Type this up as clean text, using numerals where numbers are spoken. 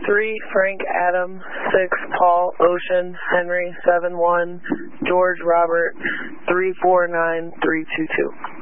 3, Frank Adam. 6, Paul Ocean Henry 71, George Robert 349322.